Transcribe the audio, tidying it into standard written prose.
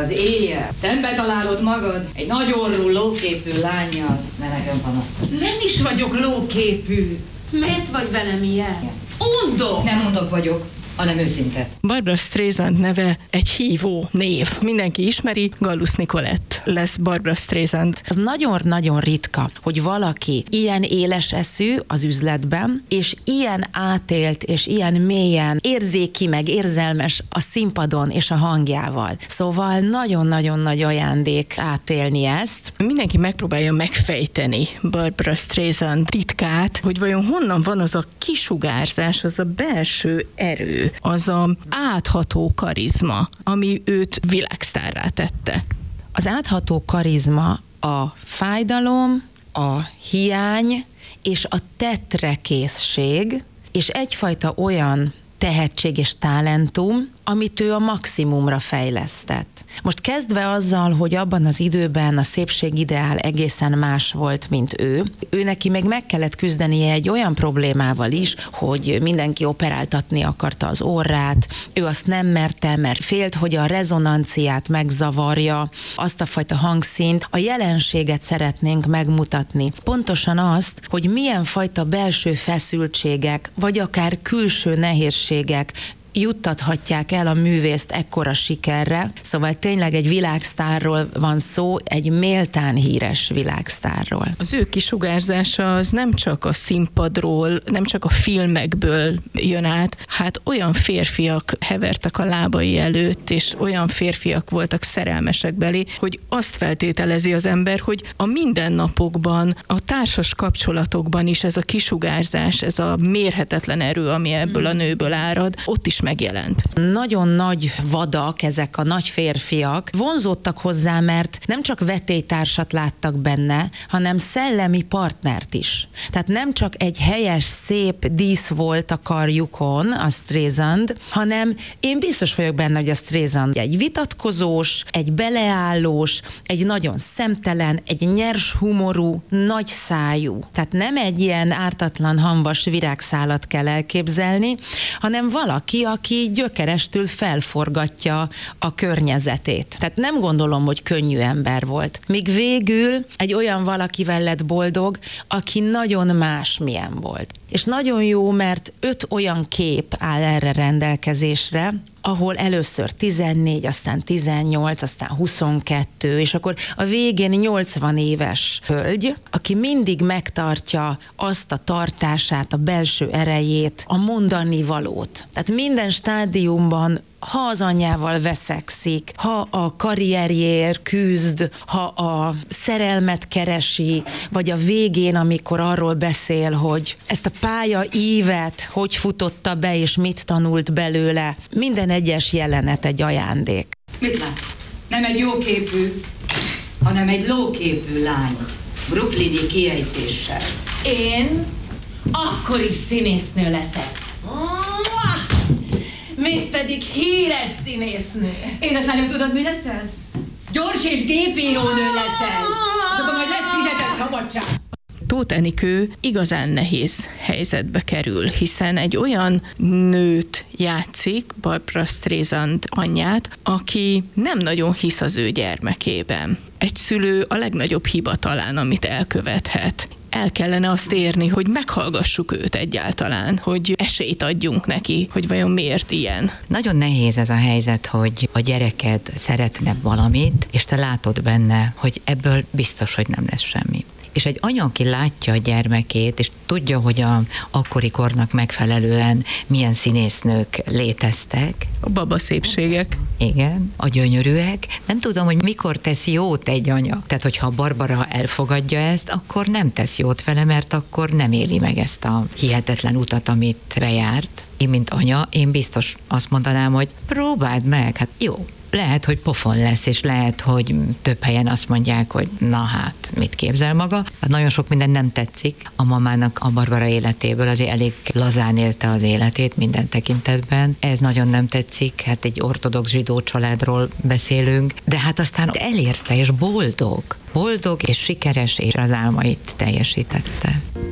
az éjjel szembe találod magad egy nagy orrú, lóképű lánnyal, ne nekem panaszkodj. Nem is vagyok lóképű. Miért vagy velem ilyen? Undok! Nem undok vagyok, hanem őszinte. Barbra Streisand neve egy hívó név. Mindenki ismeri, Gallus Nicolette lesz Barbra Streisand. Az nagyon-nagyon ritka, hogy valaki ilyen éles eszű az üzletben, és ilyen átélt, és ilyen mélyen érzéki meg érzelmes a színpadon és a hangjával. Szóval nagyon-nagyon nagy ajándék átélni ezt. Mindenki megpróbálja megfejteni Barbra Streisand titkát, hogy vajon honnan van az a kisugárzás, az a belső erő, az a átható karizma, ami őt világsztárrá tette. Az átható karizma a fájdalom, a hiány és a tetrekészség, és egyfajta olyan tehetség és talentum, amit ő a maximumra fejlesztett. Most kezdve azzal, hogy abban az időben a szépségideál egészen más volt, mint ő neki még meg kellett küzdenie egy olyan problémával is, hogy mindenki operáltatni akarta az orrát, ő azt nem merte, mert félt, hogy a rezonanciát megzavarja, azt a fajta hangszínt, a jelenséget szeretnénk megmutatni. Pontosan azt, hogy milyen fajta belső feszültségek, vagy akár külső nehézségek juttathatják el a művészt ekkora sikerre. Szóval tényleg egy világsztárról van szó, egy méltán híres világsztárról. Az ő kisugárzása az nem csak a színpadról, nem csak a filmekből jön át, hát olyan férfiak hevertek a lábai előtt, és olyan férfiak voltak szerelmesek belé, hogy azt feltételezi az ember, hogy a mindennapokban, a társas kapcsolatokban is ez a kisugárzás, ez a mérhetetlen erő, ami ebből a nőből árad, ott is megjelent. Nagyon nagy vadak ezek a nagy férfiak, vonzódtak hozzá, mert nem csak vetélytársat láttak benne, hanem szellemi partnert is. Tehát nem csak egy helyes, szép dísz volt a karjukon, a Streisand, hanem én biztos vagyok benne, hogy a Streisand egy vitatkozós, egy beleállós, egy nagyon szemtelen, egy nyers humorú, nagy szájú. Tehát nem egy ilyen ártatlan, hamvas virágszálat kell elképzelni, hanem valaki, aki gyökerestül felforgatja a környezetét. Tehát nem gondolom, hogy könnyű ember volt. Míg végül egy olyan valakivel lett boldog, aki nagyon másmilyen volt. És nagyon jó, mert 5 olyan kép áll erre rendelkezésre, ahol először 14, aztán 18, aztán 22, és akkor a végén 80 éves hölgy, aki mindig megtartja azt a tartását, a belső erejét, a mondani valót. Tehát minden stádiumban, ha az anyjával veszekszik, ha a karrierjéért küzd, ha a szerelmet keresi, vagy a végén, amikor arról beszél, hogy ezt a pálya ívet hogy futotta be, és mit tanult belőle, minden egyes jelenet egy ajándék. Mit látsz? Nem egy jóképű, hanem egy lóképű lány. Brooklyni kiejtéssel. Én akkor is színésznő leszek. Mégpedig híres színésznő. Édeslányom, tudod, mi leszel? Gyors és gépírónő leszel. És akkor majd lesz fizetett szabadság. Tóth Enikő igazán nehéz helyzetbe kerül, hiszen egy olyan nőt játszik, Barbra Streisand anyját, aki nem nagyon hisz az ő gyermekében. Egy szülő a legnagyobb hiba talán, amit elkövethet. El kellene azt érni, hogy meghallgassuk őt egyáltalán, hogy esélyt adjunk neki, hogy vajon miért ilyen. Nagyon nehéz ez a helyzet, hogy a gyereked szeretne valamit, és te látod benne, hogy ebből biztos, hogy nem lesz semmi. És egy anya, aki látja a gyermekét, és tudja, hogy a akkori kornak megfelelően milyen színésznők léteztek. A babaszépségek. Igen, a gyönyörűek. Nem tudom, hogy mikor tesz jót egy anya. Tehát, hogyha Barbara elfogadja ezt, akkor nem tesz jót vele, mert akkor nem éli meg ezt a hihetetlen utat, amit bejárt. Én, mint anya, én biztos azt mondanám, hogy próbáld meg, hát jó. Lehet, hogy pofon lesz, és lehet, hogy több helyen azt mondják, hogy na hát, mit képzel maga. Hát nagyon sok minden nem tetszik a mamának a Barbara életéből, azért elég lazán élte az életét minden tekintetben. Ez nagyon nem tetszik, hát egy ortodox zsidó családról beszélünk, de hát aztán elérte, és boldog és sikeres, és az álmait teljesítette.